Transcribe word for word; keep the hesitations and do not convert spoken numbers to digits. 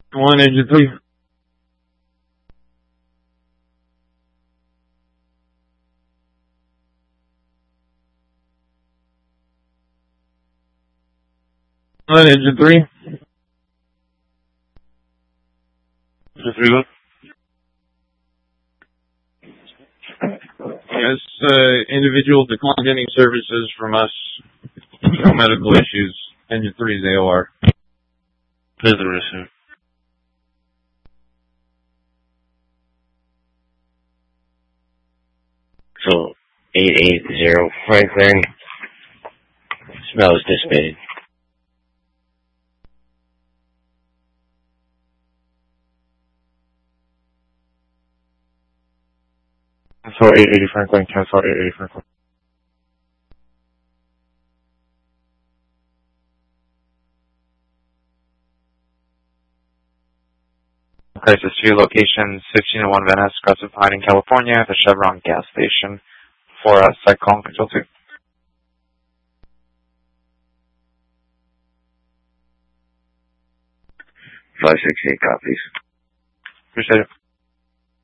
One engine three. One engine three. Engine three one. Yes, uh, individual declined any services from us. No medical issues. Engine three is A O R. There's the receipt. So, eight eight zero Franklin. Smell is dissipated. Cancel eight eighty Franklin, cancel eight eighty Franklin. Crisis two, location sixteen oh one Van Ness, Crescent Pine in California, at the Chevron gas station for uh, Cyclone Control two. five six eight copies. Appreciate it.